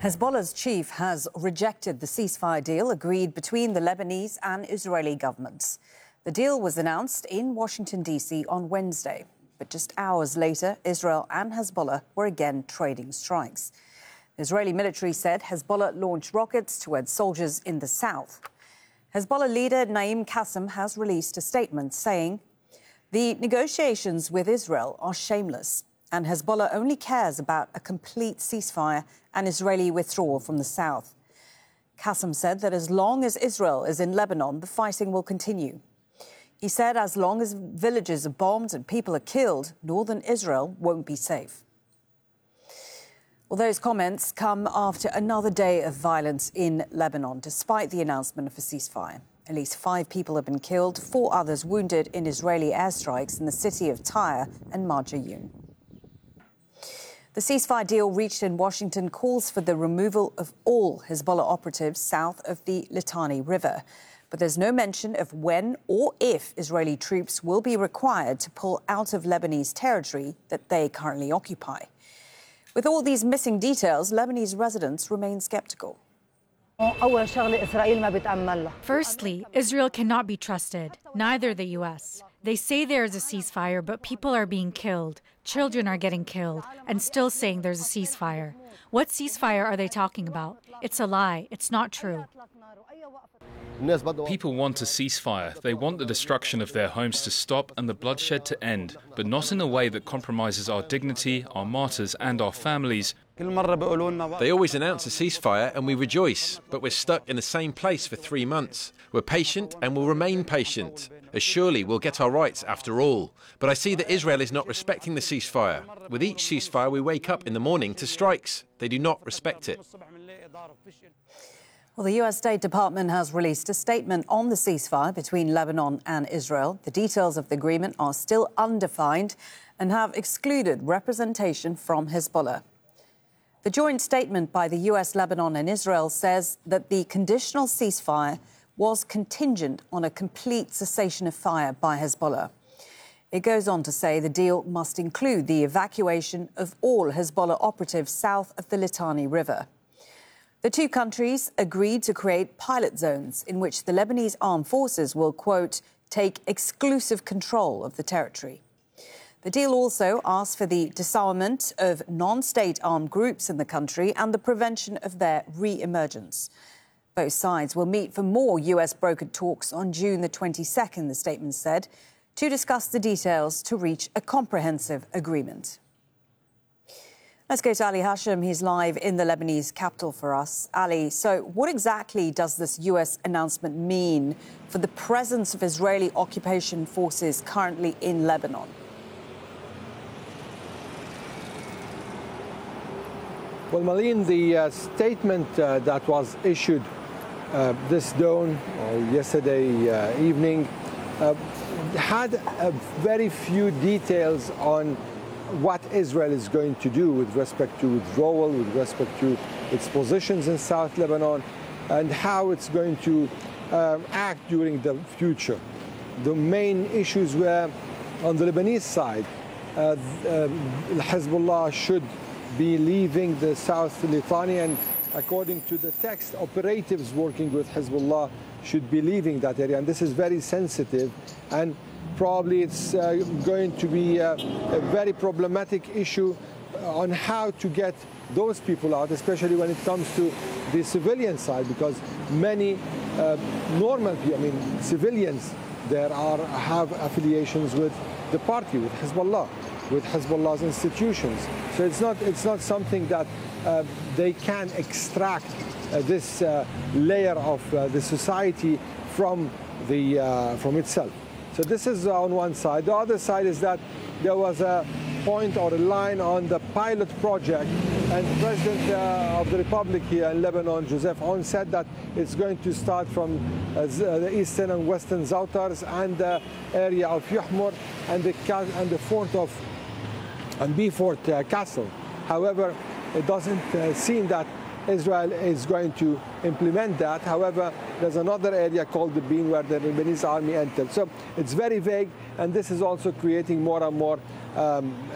Hezbollah's chief has rejected the ceasefire deal agreed between the Lebanese and Israeli governments. The deal was announced in Washington, D.C. on Wednesday. But just hours later, Israel and Hezbollah were again trading strikes. The Israeli military said Hezbollah launched rockets towards soldiers in the south. Hezbollah leader Naim Qassem has released a statement saying the negotiations with Israel are shameless and Hezbollah only cares about a complete ceasefire and Israeli withdrawal from the south. Qassem said that as long as Israel is in Lebanon, the fighting will continue. He said as long as villages are bombed and people are killed, northern Israel won't be safe. Well, those comments come after another day of violence in Lebanon, despite the announcement of a ceasefire. At least 5 people have been killed, 4 others wounded in Israeli airstrikes in the city of Tyre and Marjayoun. The ceasefire deal reached in Washington calls for the removal of all Hezbollah operatives south of the Litani River. But there's no mention of when or if Israeli troops will be required to pull out of Lebanese territory that they currently occupy. With all these missing details, Lebanese residents remain sceptical. Firstly, Israel cannot be trusted, neither the U.S. They say there is a ceasefire, but people are being killed, children are getting killed, and still saying there's a ceasefire. What ceasefire are they talking about? It's a lie. It's not true. People want a ceasefire. They want the destruction of their homes to stop and the bloodshed to end, but not in a way that compromises our dignity, our martyrs and our families. They always announce a ceasefire and we rejoice, but we're stuck in the same place for 3 months. We're patient and will remain patient, as surely we'll get our rights after all. But I see that Israel is not respecting the ceasefire. With each ceasefire we wake up in the morning to strikes. They do not respect it. Well, the U.S. State Department has released a statement on the ceasefire between Lebanon and Israel. The details of the agreement are still undefined and have excluded representation from Hezbollah. The joint statement by the U.S., Lebanon and Israel says that the conditional ceasefire was contingent on a complete cessation of fire by Hezbollah. It goes on to say the deal must include the evacuation of all Hezbollah operatives south of the Litani River. The two countries agreed to create pilot zones in which the Lebanese armed forces will, quote, take exclusive control of the territory. The deal also asks for the disarmament of non-state armed groups in the country and the prevention of their re-emergence. Both sides will meet for more US-brokered talks on June the 22nd, the statement said, to discuss the details to reach a comprehensive agreement. Let's go to Ali Hashim. He's live in the Lebanese capital for us. Ali, so what exactly does this US announcement mean for the presence of Israeli occupation forces currently in Lebanon? Well, Malin, the statement that was issued this dawn or yesterday evening had very few details on what Israel is going to do with respect to withdrawal, with respect to its positions in South Lebanon, and how it's going to act during the future. The main issues were on the Lebanese side. Hezbollah should be leaving the South Litani, and according to the text, operatives working with Hezbollah should be leaving that area, and this is very sensitive, and probably it's going to be a very problematic issue on how to get those people out, especially when it comes to the civilian side, because many normal people, civilians there have affiliations with the party, with Hezbollah, with Hezbollah's institutions. So it's not something that they can extract this layer of the society from itself. So this is on one side. The other side is that there was a point or a line on the pilot project, and the President of the Republic here in Lebanon, Joseph Aoun, said that it's going to start from the eastern and western Zautars and the area of Yuhmur and the fort of Beaufort Castle. However, it doesn't seem that Israel is going to implement that. However, there's another area called the Bean where the Lebanese army entered. So it's very vague, and this is also creating more and more